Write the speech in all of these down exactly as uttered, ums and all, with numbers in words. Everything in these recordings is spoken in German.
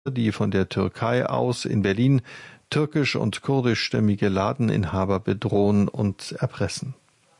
die von der Türkei aus in Berlin türkisch- und kurdischstämmige Ladeninhaber bedrohen und erpressen.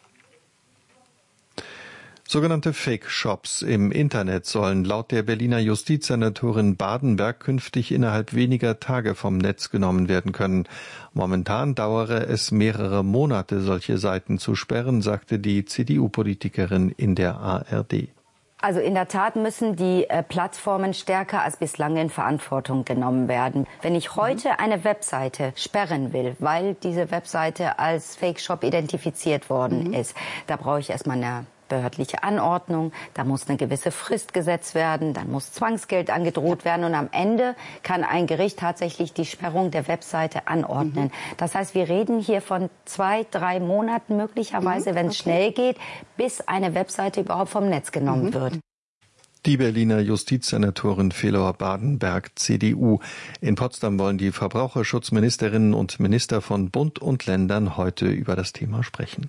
Sogenannte Fake-Shops im Internet sollen laut der Berliner Justizsenatorin Badenberg künftig innerhalb weniger Tage vom Netz genommen werden können. Momentan dauere es mehrere Monate, solche Seiten zu sperren, sagte die C D U-Politikerin in der A R D. Also in der Tat müssen die äh, Plattformen stärker als bislang in Verantwortung genommen werden. Wenn ich heute eine Webseite sperren will, weil diese Webseite als Fake-Shop identifiziert worden mhm. ist, da brauche ich erstmal eine behördliche Anordnung, da muss eine gewisse Frist gesetzt werden, dann muss Zwangsgeld angedroht werden und am Ende kann ein Gericht tatsächlich die Sperrung der Webseite anordnen. Mhm. Das heißt, wir reden hier von zwei, drei Monaten möglicherweise, mhm. wenn es okay. schnell geht, bis eine Webseite überhaupt vom Netz genommen mhm. wird. Die Berliner Justizsenatorin Felor Badenberg, C D U. In Potsdam wollen die Verbraucherschutzministerinnen und Minister von Bund und Ländern heute über das Thema sprechen.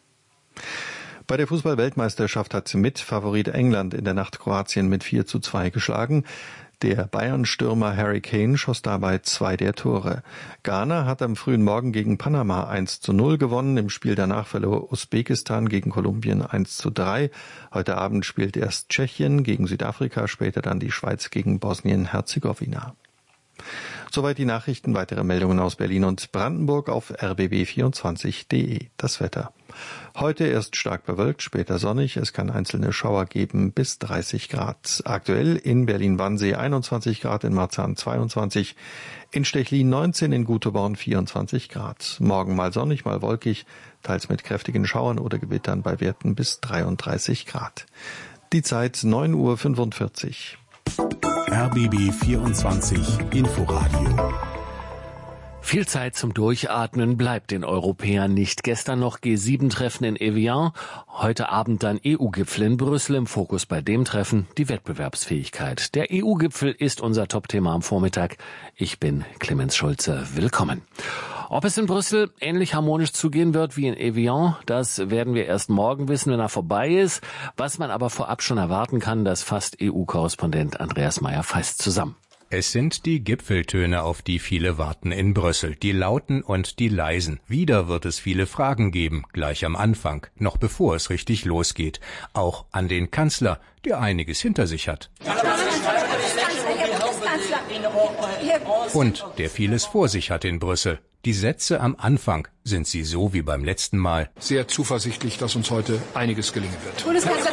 Bei der Fußball-Weltmeisterschaft hat Mitfavorit England in der Nacht Kroatien mit vier zu zwei geschlagen. Der Bayern-Stürmer Harry Kane schoss dabei zwei der Tore. Ghana hat am frühen Morgen gegen Panama eins zu null gewonnen. Im Spiel danach verlor Usbekistan gegen Kolumbien eins zu drei. Heute Abend spielt erst Tschechien gegen Südafrika, später dann die Schweiz gegen Bosnien-Herzegowina. Soweit die Nachrichten. Weitere Meldungen aus Berlin und Brandenburg auf r b b vierundzwanzig punkt de. Das Wetter. Heute erst stark bewölkt, später sonnig. Es kann einzelne Schauer geben bis dreißig Grad. Aktuell in Berlin-Wannsee einundzwanzig Grad, in Marzahn zweiundzwanzig, in Stechlin neunzehn, in Guteborn vierundzwanzig Grad. Morgen mal sonnig, mal wolkig, teils mit kräftigen Schauern oder Gewittern bei Werten bis dreiunddreißig Grad. Die Zeit neun Uhr fünfundvierzig. R B B vierundzwanzig Inforadio. Viel Zeit zum Durchatmen bleibt den Europäern nicht. Gestern noch G sieben Treffen in Evian, heute Abend dann E U-Gipfel in Brüssel. Im Fokus bei dem Treffen die Wettbewerbsfähigkeit. Der E U-Gipfel ist unser Top-Thema am Vormittag. Ich bin Clemens Schulze. Willkommen. Ob es in Brüssel ähnlich harmonisch zugehen wird wie in Evian, das werden wir erst morgen wissen, wenn er vorbei ist. Was man aber vorab schon erwarten kann, das fasst E U-Korrespondent Andreas Meyer-Feist zusammen. Es sind die Gipfeltöne, auf die viele warten in Brüssel, die lauten und die leisen. Wieder wird es viele Fragen geben, gleich am Anfang, noch bevor es richtig losgeht. Auch an den Kanzler, der einiges hinter sich hat. Und der vieles vor sich hat in Brüssel. Die Sätze am Anfang, sind sie so wie beim letzten Mal? Sehr zuversichtlich, dass uns heute einiges gelingen wird.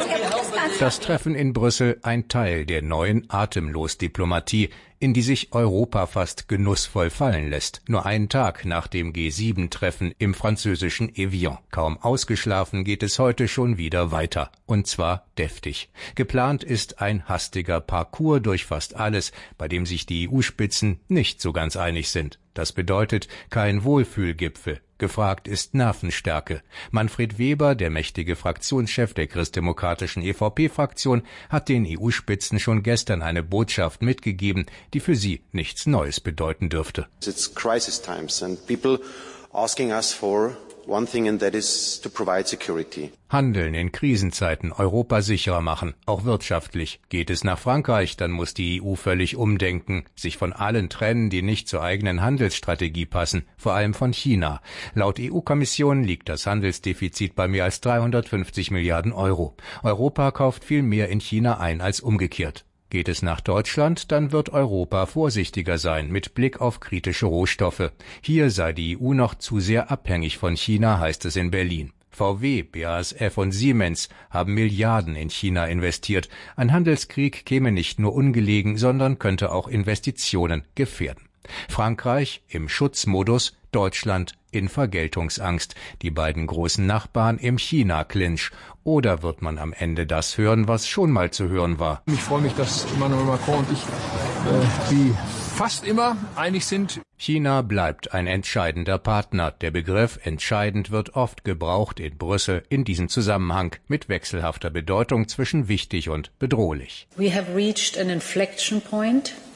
Das Treffen in Brüssel ein Teil der neuen Atemlos-Diplomatie, in die sich Europa fast genussvoll fallen lässt. Nur einen Tag nach dem G sieben Treffen im französischen Evian. Kaum ausgeschlafen geht es heute schon wieder weiter. Und zwar deftig. Geplant ist ein hastiger Parcours durch fast alles, bei dem sich die E U-Spitzen nicht so ganz einig sind. Das bedeutet kein Wohlfühlgipfel. Gefragt ist Nervenstärke. Manfred Weber, der mächtige Fraktionschef der christdemokratischen E V P-Fraktion, hat den E U-Spitzen schon gestern eine Botschaft mitgegeben, die für sie nichts Neues bedeuten dürfte. It's crisis times and people asking us for one thing, and that is to provide security. Handeln in Krisenzeiten, Europa sicherer machen, auch wirtschaftlich. Geht es nach Frankreich, dann muss die E U völlig umdenken, sich von allen trennen, die nicht zur eigenen Handelsstrategie passen, vor allem von China. Laut E U-Kommission liegt das Handelsdefizit bei mehr als dreihundertfünfzig Milliarden Euro. Europa kauft viel mehr in China ein als umgekehrt. Geht es nach Deutschland, dann wird Europa vorsichtiger sein mit Blick auf kritische Rohstoffe. Hier sei die E U noch zu sehr abhängig von China, heißt es in Berlin. V W, B A S F und Siemens haben Milliarden in China investiert. Ein Handelskrieg käme nicht nur ungelegen, sondern könnte auch Investitionen gefährden. Frankreich im Schutzmodus, Deutschland in Vergeltungsangst, die beiden großen Nachbarn im China-Clinch. Oder wird man am Ende das hören, was schon mal zu hören war? Ich freue mich, dass Emmanuel Macron und ich äh, wie fast immer einig sind. China bleibt ein entscheidender Partner. Der Begriff entscheidend wird oft gebraucht in Brüssel in diesem Zusammenhang mit wechselhafter Bedeutung zwischen wichtig und bedrohlich. We have reached an inflection point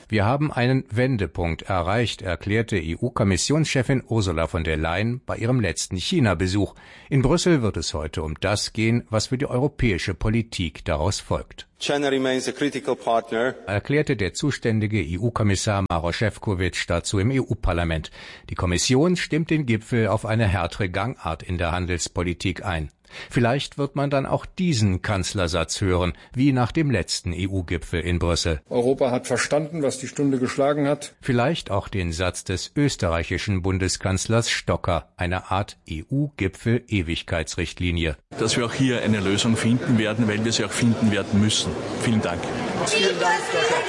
Wir haben einen Wendepunkt erreicht, erklärte E U-Kommissionschefin Ursula von der Leyen bei ihrem letzten China-Besuch. In Brüssel wird es heute um das gehen, was für die europäische Politik daraus folgt. China remains a critical partner, erklärte der zuständige E U-Kommissar Maroš Šefčovič dazu im E U-Parlament. Die Kommission stimmt den Gipfel auf eine härtere Gangart in der Handelspolitik ein. Vielleicht wird man dann auch diesen Kanzlersatz hören, wie nach dem letzten E U-Gipfel in Brüssel. Europa hat verstanden, was die Stunde geschlagen hat. Vielleicht auch den Satz des österreichischen Bundeskanzlers Stocker, eine Art E U-Gipfel-Ewigkeitsrichtlinie. Dass wir auch hier eine Lösung finden werden, weil wir sie auch finden werden müssen. Vielen Dank. Vielen Dank.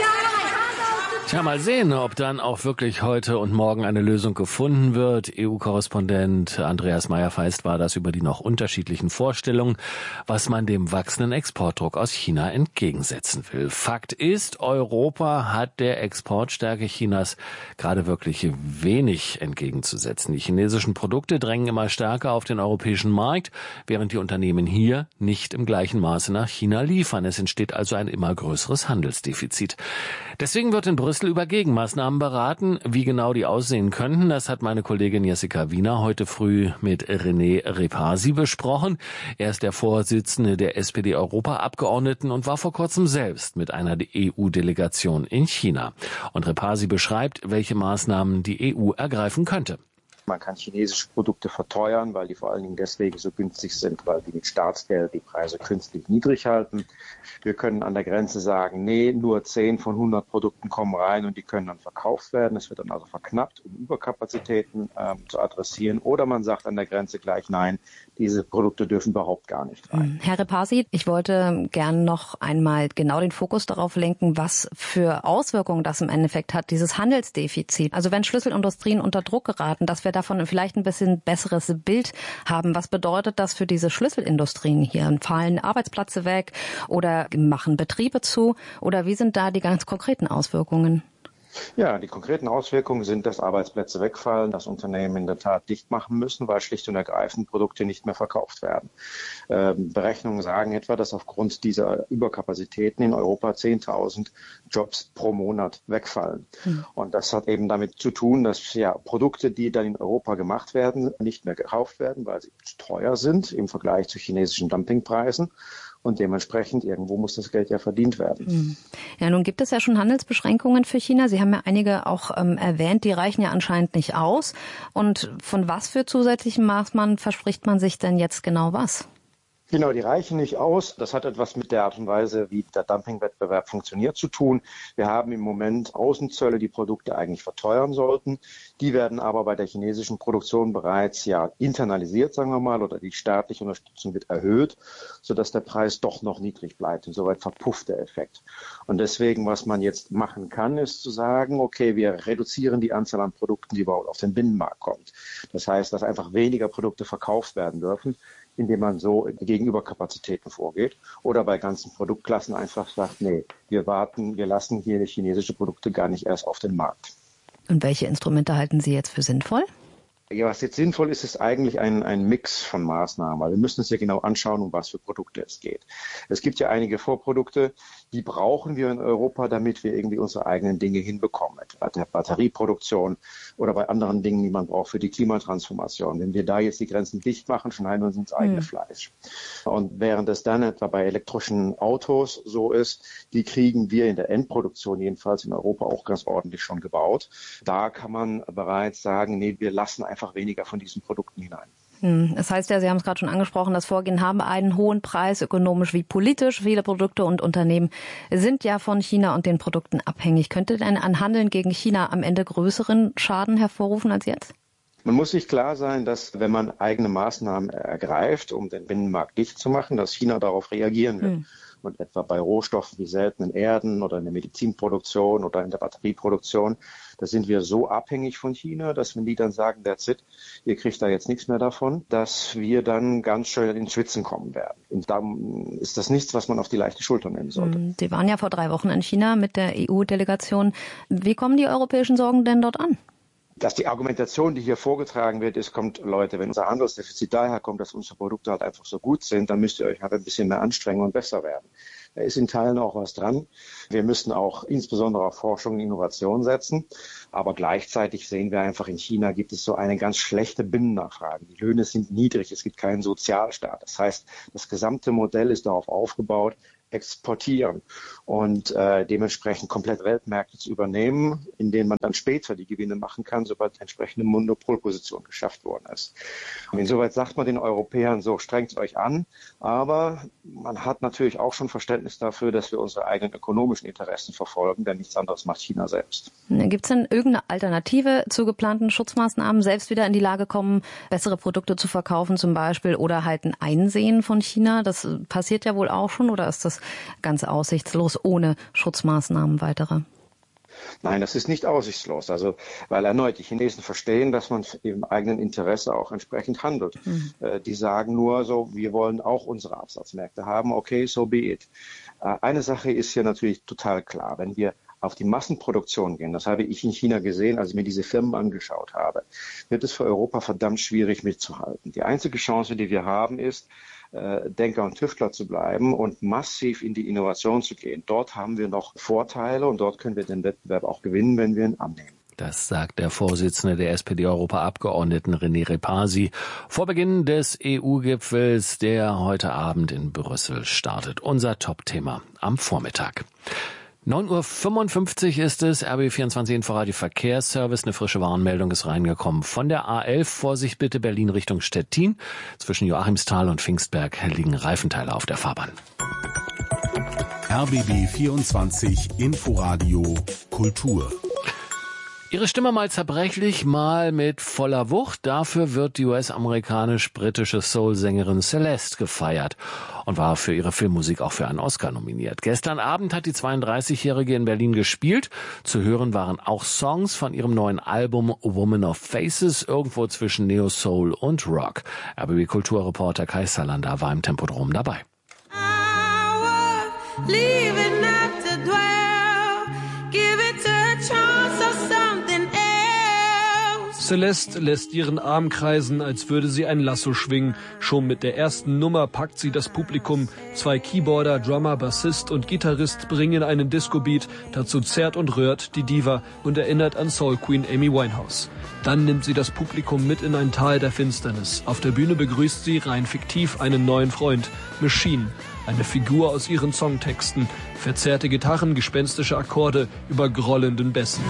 Tja, mal sehen, ob dann auch wirklich heute und morgen eine Lösung gefunden wird. E U-Korrespondent Andreas Meyer-Feist war das über die noch unterschiedlichen Vorstellungen, was man dem wachsenden Exportdruck aus China entgegensetzen will. Fakt ist, Europa hat der Exportstärke Chinas gerade wirklich wenig entgegenzusetzen. Die chinesischen Produkte drängen immer stärker auf den europäischen Markt, während die Unternehmen hier nicht im gleichen Maße nach China liefern. Es entsteht also ein immer größeres Handelsdefizit. Deswegen wird in Brüssel über Gegenmaßnahmen beraten. Wie genau die aussehen könnten, das hat meine Kollegin Jessica Wiener heute früh mit René Repasi besprochen. Er ist der Vorsitzende der S P D-Europaabgeordneten und war vor kurzem selbst mit einer E U-Delegation in China. Und Repasi beschreibt, welche Maßnahmen die E U ergreifen könnte. Man kann chinesische Produkte verteuern, weil die vor allen Dingen deswegen so günstig sind, weil die mit Staatsgeld die Preise künstlich niedrig halten. Wir können an der Grenze sagen, nee, nur zehn von hundert Produkten kommen rein und die können dann verkauft werden. Es wird dann also verknappt, um Überkapazitäten ähm, zu adressieren. Oder man sagt an der Grenze gleich, nein, diese Produkte dürfen überhaupt gar nicht rein. Herr Repasi, ich wollte gern noch einmal genau den Fokus darauf lenken, was für Auswirkungen das im Endeffekt hat, dieses Handelsdefizit. Also wenn Schlüsselindustrien unter Druck geraten, dass wir davon vielleicht ein bisschen besseres Bild haben. Was bedeutet das für diese Schlüsselindustrien hier? Fallen Arbeitsplätze weg oder machen Betriebe zu? Oder wie sind da die ganz konkreten Auswirkungen? Ja, die konkreten Auswirkungen sind, dass Arbeitsplätze wegfallen, dass Unternehmen in der Tat dicht machen müssen, weil schlicht und ergreifend Produkte nicht mehr verkauft werden. Ähm, Berechnungen sagen etwa, dass aufgrund dieser Überkapazitäten in Europa zehntausend Jobs pro Monat wegfallen. Mhm. Und das hat eben damit zu tun, dass ja Produkte, die dann in Europa gemacht werden, nicht mehr gekauft werden, weil sie zu teuer sind im Vergleich zu chinesischen Dumpingpreisen. Und dementsprechend irgendwo muss das Geld ja verdient werden. Ja, nun gibt es ja schon Handelsbeschränkungen für China. Sie haben ja einige auch ähm, erwähnt, die reichen ja anscheinend nicht aus. Und von was für zusätzlichen Maßnahmen verspricht man sich denn jetzt genau was? Genau, die reichen nicht aus. Das hat etwas mit der Art und Weise, wie der Dumpingwettbewerb funktioniert, zu tun. Wir haben im Moment Außenzölle, die Produkte eigentlich verteuern sollten. Die werden aber bei der chinesischen Produktion bereits ja internalisiert, sagen wir mal, oder die staatliche Unterstützung wird erhöht, sodass der Preis doch noch niedrig bleibt. Insoweit verpufft der Effekt. Und deswegen, was man jetzt machen kann, ist zu sagen, okay, wir reduzieren die Anzahl an Produkten, die überhaupt auf den Binnenmarkt kommt. Das heißt, dass einfach weniger Produkte verkauft werden dürfen, indem man so gegen Überkapazitäten vorgeht oder bei ganzen Produktklassen einfach sagt, nee, wir warten, wir lassen hier chinesische Produkte gar nicht erst auf den Markt. Und welche Instrumente halten Sie jetzt für sinnvoll? Ja, was jetzt sinnvoll ist, ist eigentlich ein, ein Mix von Maßnahmen, weil wir müssen uns ja genau anschauen, um was für Produkte es geht. Es gibt ja einige Vorprodukte, die brauchen wir in Europa, damit wir irgendwie unsere eigenen Dinge hinbekommen, etwa bei der Batterieproduktion oder bei anderen Dingen, die man braucht für die Klimatransformation. Wenn wir da jetzt die Grenzen dicht machen, schneiden wir uns ins eigene mhm. Fleisch. Und während es dann etwa bei elektrischen Autos so ist, die kriegen wir in der Endproduktion jedenfalls in Europa auch ganz ordentlich schon gebaut. Da kann man bereits sagen, nee, wir lassen einfach einfach weniger von diesen Produkten hinein. Das heißt ja, Sie haben es gerade schon angesprochen, das Vorgehen haben einen hohen Preis, ökonomisch wie politisch. Viele Produkte und Unternehmen sind ja von China und den Produkten abhängig. Könnte denn ein Handeln gegen China am Ende größeren Schaden hervorrufen als jetzt? Man muss sich klar sein, dass wenn man eigene Maßnahmen ergreift, um den Binnenmarkt dicht zu machen, dass China darauf reagieren wird. Hm. Und etwa bei Rohstoffen wie seltenen Erden oder in der Medizinproduktion oder in der Batterieproduktion, da sind wir so abhängig von China, dass wenn die dann sagen, that's it, ihr kriegt da jetzt nichts mehr davon, dass wir dann ganz schön ins Schwitzen kommen werden. Und da ist das nichts, was man auf die leichte Schulter nehmen sollte. Sie waren ja vor drei Wochen in China mit der E U-Delegation. Wie kommen die europäischen Sorgen denn dort an? Dass die Argumentation, die hier vorgetragen wird, ist, kommt, Leute, wenn unser Handelsdefizit daher kommt, dass unsere Produkte halt einfach so gut sind, dann müsst ihr euch halt ein bisschen mehr anstrengen und besser werden. Da ist in Teilen auch was dran. Wir müssen auch insbesondere auf Forschung und Innovation setzen. Aber gleichzeitig sehen wir einfach, in China gibt es so eine ganz schlechte Binnennachfrage. Die Löhne sind niedrig, es gibt keinen Sozialstaat. Das heißt, das gesamte Modell ist darauf aufgebaut, exportieren und äh, dementsprechend komplett Weltmärkte zu übernehmen, in denen man dann später die Gewinne machen kann, sobald entsprechende Monopolposition geschafft worden ist. Und insoweit sagt man den Europäern so, strengt euch an, aber man hat natürlich auch schon Verständnis dafür, dass wir unsere eigenen ökonomischen Interessen verfolgen, denn nichts anderes macht China selbst. Gibt es denn irgendeine Alternative zu geplanten Schutzmaßnahmen, selbst wieder in die Lage kommen, bessere Produkte zu verkaufen zum Beispiel oder halt ein Einsehen von China? Das passiert ja wohl auch schon, oder ist das ganz aussichtslos ohne Schutzmaßnahmen weitere? Nein, das ist nicht aussichtslos. Also, weil erneut die Chinesen verstehen, dass man im eigenen Interesse auch entsprechend handelt. Mhm. Äh, die sagen nur so, wir wollen auch unsere Absatzmärkte haben. Okay, so be it. Äh, eine Sache ist hier natürlich total klar. Wenn wir auf die Massenproduktion gehen, das habe ich in China gesehen, als ich mir diese Firmen angeschaut habe, wird es für Europa verdammt schwierig mitzuhalten. Die einzige Chance, die wir haben, ist, Denker und Tüftler zu bleiben und massiv in die Innovation zu gehen. Dort haben wir noch Vorteile und dort können wir den Wettbewerb auch gewinnen, wenn wir ihn annehmen. Das sagt der Vorsitzende der S P D-Europaabgeordneten René Repasi vor Beginn des E U-Gipfels, der heute Abend in Brüssel startet. Unser Top-Thema am Vormittag. neun Uhr fünfundfünfzig ist es, R B vierundzwanzig Inforadio Verkehrsservice. Eine frische Warnmeldung ist reingekommen von der A elf. Vorsicht bitte, Berlin Richtung Stettin. Zwischen Joachimsthal und Pfingstberg liegen Reifenteile auf der Fahrbahn. R B B vierundzwanzig Inforadio Kultur. Ihre Stimme mal zerbrechlich, mal mit voller Wucht. Dafür wird die U S-amerikanisch-britische Soul-Sängerin Celeste gefeiert und war für ihre Filmmusik auch für einen Oscar nominiert. Gestern Abend hat die zweiunddreißigjährige in Berlin gespielt. Zu hören waren auch Songs von ihrem neuen Album Woman of Faces, irgendwo zwischen Neo-Soul und Rock. R B B-Kulturreporter Kai Salander war im Tempodrom dabei. Celeste lässt ihren Arm kreisen, als würde sie ein Lasso schwingen. Schon mit der ersten Nummer packt sie das Publikum. Zwei Keyboarder, Drummer, Bassist und Gitarrist bringen einen Disco-Beat. Dazu zerrt und rührt die Diva und erinnert an Soul Queen Amy Winehouse. Dann nimmt sie das Publikum mit in ein Tal der Finsternis. Auf der Bühne begrüßt sie rein fiktiv einen neuen Freund, Machine. Eine Figur aus ihren Songtexten. Verzerrte Gitarren, gespenstische Akkorde über grollenden Bässen.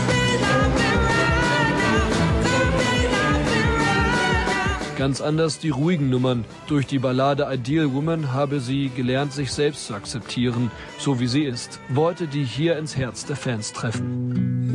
Ganz anders die ruhigen Nummern. Durch die Ballade Ideal Woman habe sie gelernt, sich selbst zu akzeptieren, so wie sie ist. Worte, die hier ins Herz der Fans treffen.